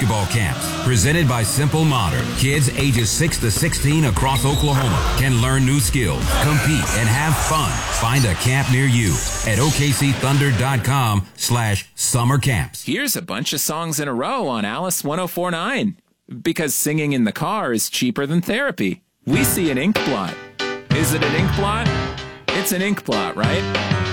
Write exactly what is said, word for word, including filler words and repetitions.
basketball camps presented by Simple Modern. Kids ages six to sixteen across Oklahoma can learn new skills, compete, and have fun. Find a camp near you at O K C Thunder dot com slash summer camps. Here's a bunch of songs in a row on Alice ten forty-nine. Because singing in the car is cheaper than therapy. We see an ink blot. Is it an ink blot? It's an ink blot, right?